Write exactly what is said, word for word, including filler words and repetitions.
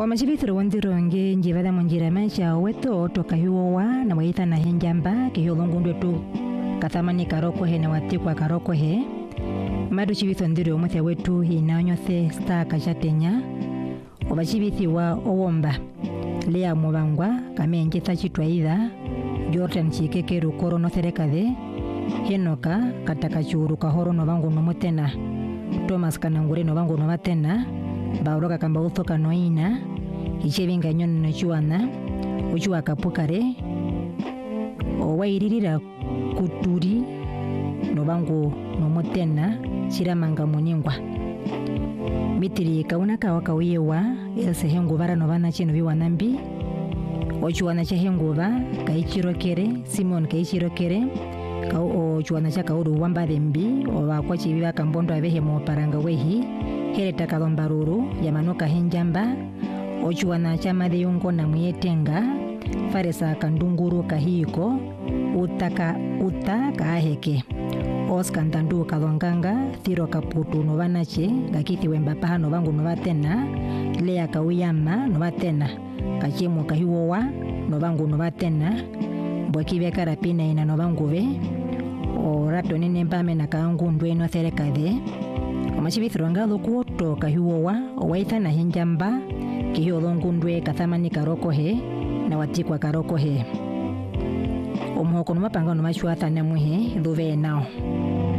Omachibithiro wandironge njivada munjira maisha weto toka hiwowa na waita na henjamba kihiyolongundu tu kathamani karoko he na watikwa karoko he madu chibitho ndiro muthe wetu inaonyothe star kachatenya obachibithiwa owomba lea mubangwa kamenje tachitwaitha Jordan chikekeru korono therekathe henoka katakachuru kahoro no bangu no mutena Thomas kanangure no bangu no batena bauroka kamba uthoka noina ichevinga nyono no chuana uchua kapukare owairirira kuturi no bangu no mutena chiramanga muningwa mitiri kauna kawa kawiyewa else henguvara no bana chino biwanambi ochuana cha henguva kaichirokere Simon kaichirokere ka ochuana cha kauru wamba dembi oba kwa chibiba kambondo abehe mo paranga wehi hereta kalombaruru yamanoka henjamba ochuana cha madeyungo na muyetenga faresa kandunguru kahiko utaka utaka aheke Oscar ntandu kalonganga thiro kaputu no banache gakithi wemba paha no bangu no batena lea kawiyama no batena kachemo kahiwowa no bangu no batena bwakibe karapina ina no bangu be orato nene mpame na kangu ndwe no therekathe omachibithiro ngalo kuoto kahiwowa owaitha na henjamba kihiyolongu ndwe kathamani karoko he na watikwa karoko he omuhoko no mapanga no machuatha na muhe dhuve nao